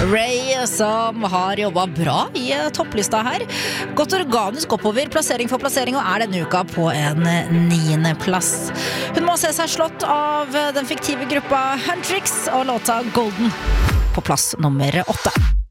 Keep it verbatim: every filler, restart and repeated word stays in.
Ray, som har jobbet bra i topplista her. Gått organisk oppover, plassering for plassering, og er denne uka på en niende plass. Hun må se seg slått av den fiktive gruppa Huntrix og låta Golden på plass nummer åtte.